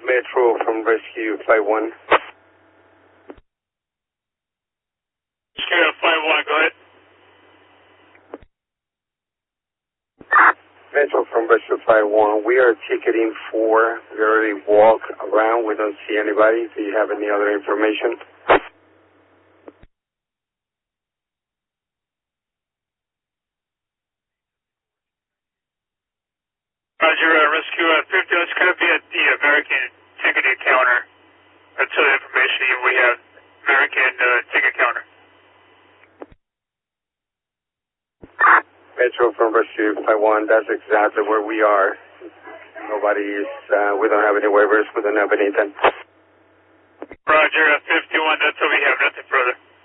Metro from Rescue Flight 1. Rescue Flight 1, go ahead. Metro from Rescue Flight 1. We are ticketing 4. We already walk around. We don't see anybody. Do you have any other information? Roger, Rescue 50, it's going to be at the American ticketing counter. That's the information we have. American ticket counter. Metro from Rescue Flight 1, that's exactly where we are. Nobody is, we don't have any waivers, we don't have anything. Roger, 51, that's what we have, nothing further.